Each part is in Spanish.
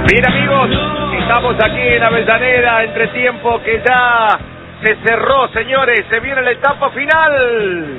Bien, amigos, estamos aquí en Avellaneda, entretiempo que ya se cerró, señores, se viene la etapa final.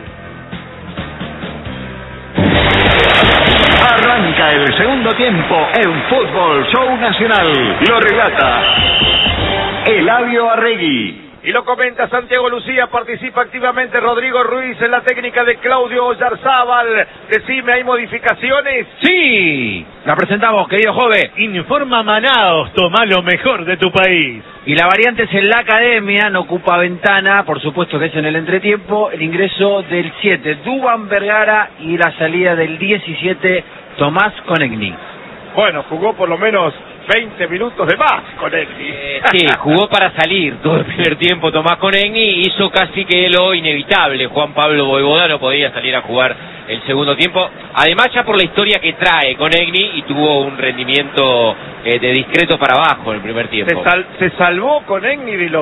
Arranca el segundo tiempo en Fútbol Show Nacional. Lo relata Eladio Arregui. Y lo comenta Santiago Lucía, participa activamente Rodrigo Ruiz en la técnica de Claudio Oyarzábal. Decime, ¿hay modificaciones? Sí, la presentamos, querido joven. Informa Manaos, toma lo mejor de tu país. Y la variante es en la academia, no ocupa ventana, por supuesto que es en el entretiempo, el ingreso del 7, Duván Vergara, y la salida del 17, Tomás Konechny. Bueno, jugó por lo menos 20 minutos de más Konechny. Sí, jugó para salir todo el primer tiempo Tomás Konechny, hizo casi que lo inevitable. Juan Pablo Voivoda no podía salir a jugar el segundo tiempo, además ya por la historia que trae Konechny, y tuvo un rendimiento de discreto para abajo en el primer tiempo. Se salvó Konechny de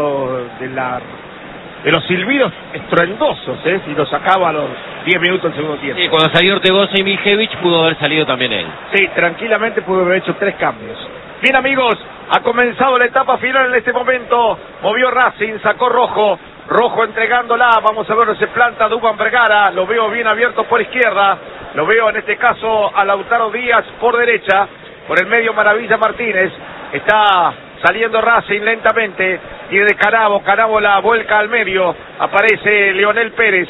los silbidos estruendosos, si lo sacaba a los 10 minutos del segundo tiempo. Sí, cuando salió Ortegoza y Miljevic pudo haber salido también él. Sí, tranquilamente pudo haber hecho 3 cambios. Bien, amigos, ha comenzado la etapa final en este momento. Movió Racing, sacó Rojo entregándola. Vamos a ver, se planta Duván Vergara. Lo veo bien abierto por izquierda. Lo veo en este caso a Lautaro Díaz por derecha. Por el medio Maravilla Martínez. Está saliendo Racing lentamente. Tiene de Canavo la vuelca al medio. Aparece Leonel Pérez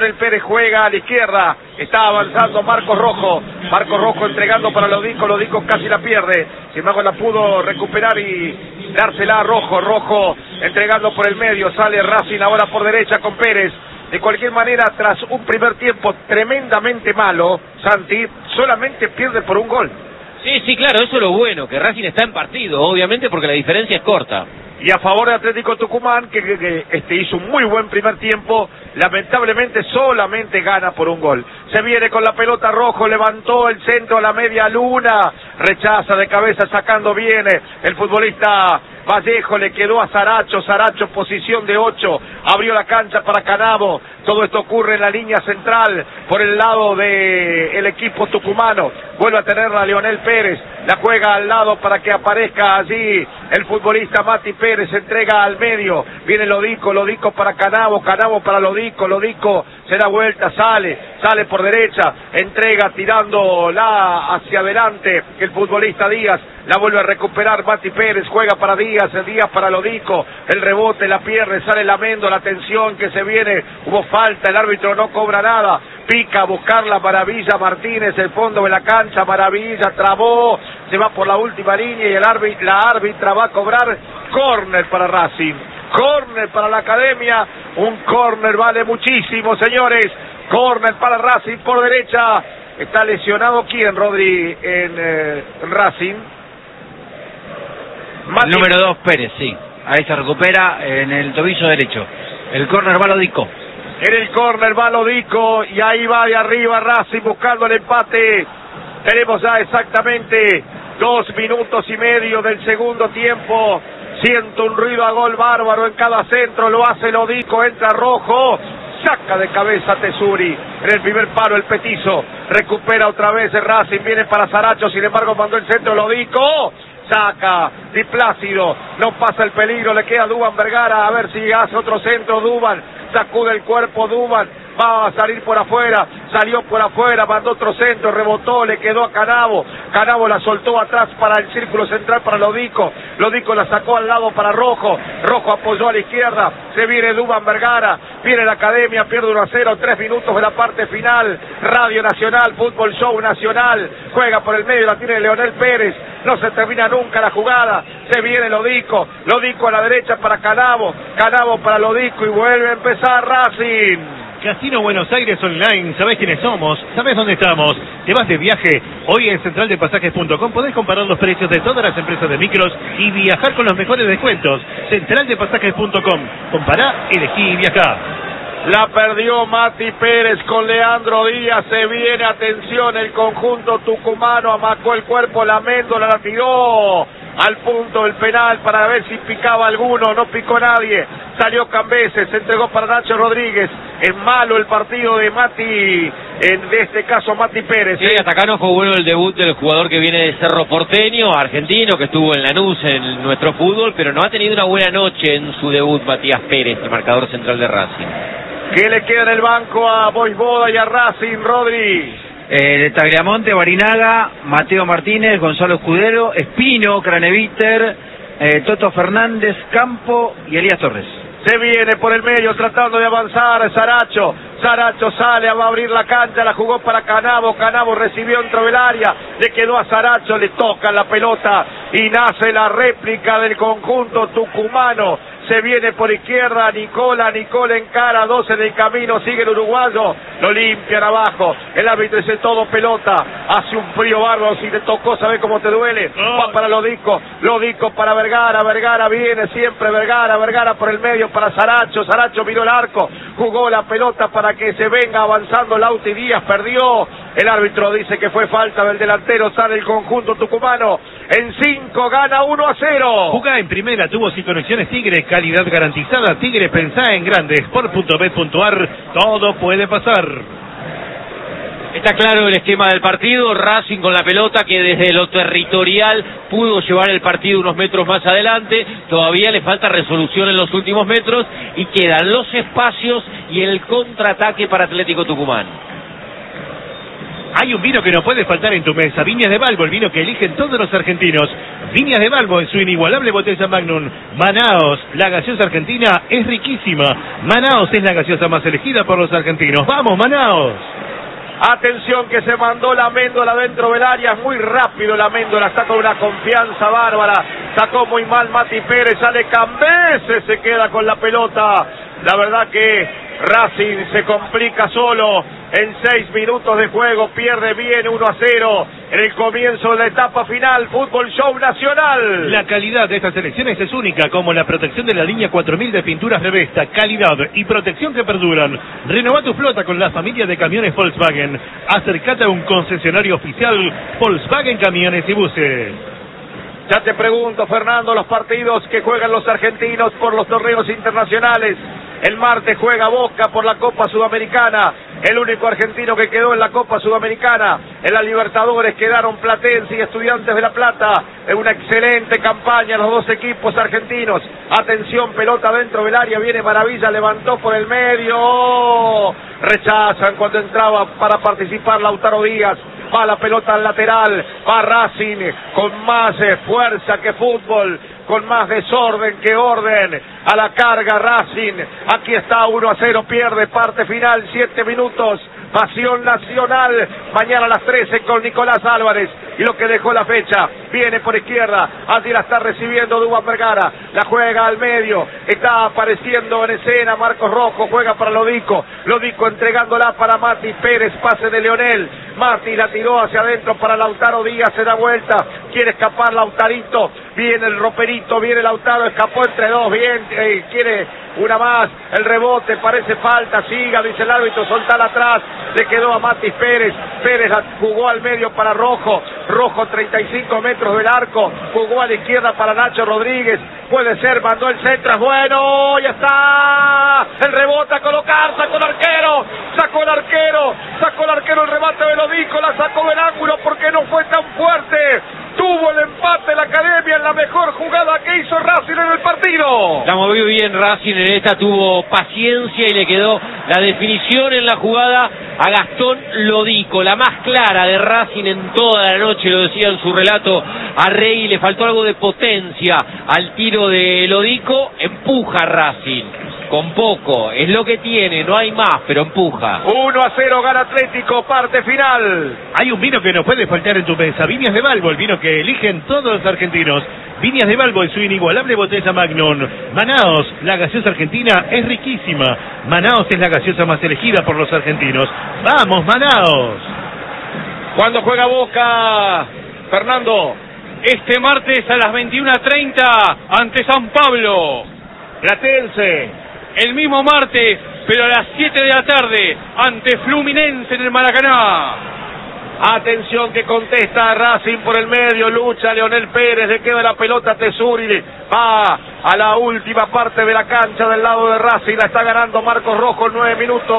juega a la izquierda. Está avanzando Marcos Rojo entregando para Lodico casi la pierde. Sin embargo la pudo recuperar y dársela a Rojo entregando por el medio. Sale Racing ahora por derecha con Pérez. De cualquier manera, tras un primer tiempo tremendamente malo, Santi solamente pierde por un gol. Sí, claro, eso es lo bueno, que Racing está en partido, obviamente, porque la diferencia es corta. Y a favor de Atlético Tucumán, que hizo un muy buen primer tiempo, lamentablemente solamente gana por un gol. Se viene con la pelota Rojo, levantó el centro a la media luna, rechaza de cabeza sacando bien el futbolista Vallejo, le quedó a Saracho posición de 8, abrió la cancha para Canavo. Todo esto ocurre en la línea central, por el lado del equipo tucumano. Vuelve a tenerla Leonel Pérez, la juega al lado para que aparezca allí el futbolista Mati Pérez, entrega al medio, viene Lodico para Canavo para Lodico se da vuelta, sale por derecha, entrega tirándola hacia adelante el futbolista Díaz, la vuelve a recuperar Mati Pérez, juega para Díaz para Lodico, el rebote, la pierde, sale Lamendo, la atención que se viene, hubo falta, el árbitro no cobra nada, pica a buscar la Maravilla Martínez, el fondo de la cancha, Maravilla trabó, se va por la última línea y la árbitra va a cobrar córner para Racing, córner para la academia, un córner vale muchísimo, señores, córner para Racing por derecha. Está lesionado ¿quién, Rodri, en Racing? El número 2, Pérez, sí. Ahí se recupera en el tobillo derecho. El córner va a Lodico. En el córner va Lodico y ahí va de arriba Racing buscando el empate. Tenemos ya exactamente 2 minutos y medio del segundo tiempo. Siento un ruido a gol bárbaro en cada centro, lo hace Lodico, entra Rojo, saca de cabeza Tesuri, en el primer palo el petizo, recupera otra vez el Racing, viene para Saracho, sin embargo mandó el centro Lodico, saca Di Plácido, no pasa el peligro, le queda Duván Vergara, a ver si hace otro centro Duván, sacude el cuerpo Duván, va a salir por afuera, salió por afuera, mandó otro centro, rebotó, le quedó a Canavo la soltó atrás para el círculo central para Lodico la sacó al lado para Rojo apoyó a la izquierda, se viene Duván Vergara, viene la academia, pierde 1-0, 3 minutos de la parte final, Radio Nacional, Fútbol Show Nacional, juega por el medio, la tiene Leonel Pérez, no se termina nunca la jugada, se viene Lodico a la derecha para Canavo para Lodico y vuelve a empezar Racing. Casino Buenos Aires Online, ¿sabés quiénes somos? ¿Sabés dónde estamos? ¿Te vas de viaje? Hoy en centraldepasajes.com podés comparar los precios de todas las empresas de micros y viajar con los mejores descuentos. Centraldepasajes.com. Compará, elegí y viajá. La perdió Mati Pérez con Leandro Díaz, se viene, atención, el conjunto tucumano, amacó el cuerpo, la Méndola la tiró al punto del penal para ver si picaba alguno, no picó nadie, salió Cambeses, se entregó para Nacho Rodríguez, es malo el partido de Mati de este caso Mati Pérez. Sí, hasta acá no fue bueno el debut del jugador que viene de Cerro Porteño, argentino, que estuvo en Lanús en nuestro fútbol, pero no ha tenido una buena noche en su debut Matías Pérez, el marcador central de Racing. ¿Qué le queda en el banco a Voivoda y a Racing, Rodri? De Tagliamonte, Barinaga, Mateo Martínez, Gonzalo Escudero, Espino, Craneviter, Toto Fernández, Campo y Elías Torres. Se viene por el medio tratando de avanzar Saracho. Saracho sale, va a abrir la cancha, la jugó para Canavo. Canavo recibió dentro del área, le quedó a Saracho, le toca la pelota y nace la réplica del conjunto tucumano. Se viene por izquierda Nicola encara, 12 del camino, sigue el uruguayo, lo limpian abajo, el árbitro dice todo pelota, hace un frío bárbaro, si te tocó, ¿sabes cómo te duele? Va para Lodico para Vergara viene siempre Vergara por el medio para Saracho miró el arco, jugó la pelota para que se venga avanzando Lauti Díaz, perdió, el árbitro dice que fue falta del delantero, sale el conjunto tucumano, en 5 gana 1-0. Jugá en primera, tubos y conexiones Tigre, calidad garantizada. Tigre, pensá en grande. Sport.bet.ar, todo puede pasar. Está claro el esquema del partido, Racing con la pelota que desde lo territorial pudo llevar el partido unos metros más adelante, todavía le falta resolución en los últimos metros y quedan los espacios y el contraataque para Atlético Tucumán. Hay un vino que no puede faltar en tu mesa, Viñas de Balbo, el vino que eligen todos los argentinos. Viñas de Balbo en su inigualable botella Magnum. Manaos, la gaseosa argentina es riquísima. Manaos es la gaseosa más elegida por los argentinos. ¡Vamos, Manaos! Atención que se mandó la Méndola dentro del área, muy rápido la Méndola, está con una confianza bárbara, sacó muy mal Mati Pérez, sale Cambese, se queda con la pelota. La verdad que Racing se complica solo, en 6 minutos de juego pierde bien 1-0 en el comienzo de la etapa final. Fútbol Show Nacional. La calidad de estas selecciones es única, como la protección de la línea 4000 de pinturas Revesta, calidad y protección que perduran. Renova tu flota con la familia de camiones Volkswagen. Acércate a un concesionario oficial Volkswagen Camiones y Buses. Ya te pregunto, Fernando, los partidos que juegan los argentinos por los torneos internacionales. El martes juega Boca por la Copa Sudamericana, el único argentino que quedó en la Copa Sudamericana. En la Libertadores quedaron Platense y Estudiantes de La Plata. Es una excelente campaña los dos equipos argentinos. Atención, pelota dentro del área, viene Maravilla, levantó por el medio. Rechazan cuando entraba para participar Lautaro Díaz. Va la pelota al lateral, va Racing con más fuerza que fútbol, con más desorden que orden. A la carga Racing, aquí está 1-0, pierde, parte final, 7 minutos. Pasión Nacional, mañana a las 13 con Nicolás Álvarez. Y lo que dejó la fecha, viene por izquierda, allí la está recibiendo Duván Vergara, la juega al medio, está apareciendo en escena Marcos Rojo, juega para Lodico entregándola para Mati Pérez, pase de Leonel, Mati la tiró hacia adentro para Lautaro Díaz, se da vuelta, quiere escapar Lautarito, viene el roperito, viene Lautaro, escapó entre dos, bien, quiere una más, el rebote, parece falta, siga, dice el árbitro, soltala atrás, le quedó a Mati Pérez, Pérez la jugó al medio para Rojo, 35 metros del arco, jugó a la izquierda para Nacho Rodríguez, puede ser, mandó el centro, es bueno, ya está, el rebote a colocar, sacó el arquero, el remate de Lodico, la sacó del ángulo porque no fue tan fuerte, tuvo el empate la Academia en la mejor jugada que hizo Racing en el partido. La movió bien Racing en esta, tuvo paciencia y le quedó la definición en la jugada a Gastón Lodico, la más clara de Racing en toda la noche, lo decía en su relato a Rey, le faltó algo de potencia al tiro de Lodico, empuja Racing. Con poco, es lo que tiene, no hay más, pero empuja. 1-0 gana Atlético, parte final. Hay un vino que no puede faltar en tu mesa, Viñas de Balbo, el vino que eligen todos los argentinos. Viñas de Balbo en su inigualable botella Magnum. Manaos, la gaseosa argentina es riquísima. Manaos es la gaseosa más elegida por los argentinos. ¡Vamos, Manaos! ¿Cuándo juega Boca, Fernando? Este martes a las 21:30 ante San Pablo. Platense. El mismo martes, pero a las 7 de la tarde, ante Fluminense en el Maracaná. Atención que contesta Racing por el medio, lucha Leonel Pérez, le queda la pelota a Tesuri, va a la última parte de la cancha del lado de Racing, la está ganando Marcos Rojo en 9 minutos,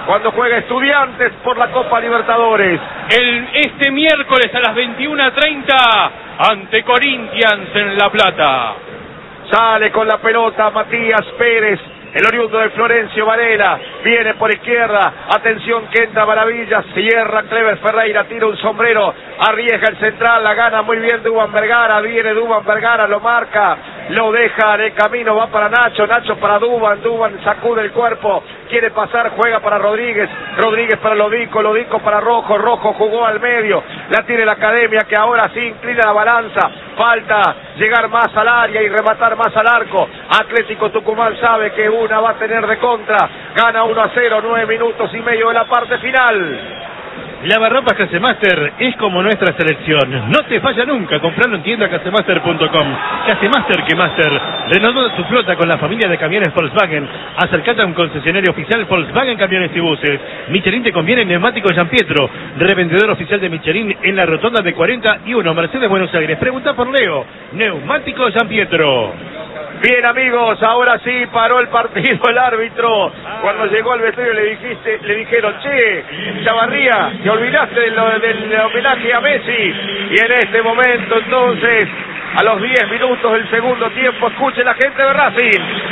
cuando juega Estudiantes por la Copa Libertadores. Este miércoles a las 21:30 ante Corinthians en La Plata. Sale con la pelota Matías Pérez, el oriundo de Florencio Varela, viene por izquierda, atención que entra Maravilla, cierra Clever Ferreira, tira un sombrero, arriesga el central, la gana muy bien Duván Vergara, viene Duván Vergara, lo marca, lo deja de camino, va para Nacho, Nacho para Duván, Duván sacude el cuerpo, quiere pasar, juega para Rodríguez, Rodríguez para Lodico, Lodico para Rojo, Rojo jugó al medio, la tiene la Academia que ahora sí inclina la balanza, falta llegar más al área y rematar más al arco. Atlético Tucumán sabe que una va a tener de contra, gana 1-0, 9 minutos y medio de la parte final. Lavarropas Casemaster es como nuestra selección. No te falla nunca. Comprarlo en tienda casemaster.com. Casemaster que Master. Renovó tu flota con la familia de camiones Volkswagen. Acercate a un concesionario oficial Volkswagen Camiones y Buses. Michelin te conviene Neumático San Pietro. Revendedor oficial de Michelin en la rotonda de 41 Mercedes Buenos Aires. Pregunta por Leo. Neumático San Pietro. Bien amigos, ahora sí paró el partido el árbitro. Cuando llegó al vestuario le dijeron, che, Chavarría, te olvidaste del homenaje a Messi. Y en este momento entonces, a los 10 minutos del segundo tiempo, escuche la gente de Racing.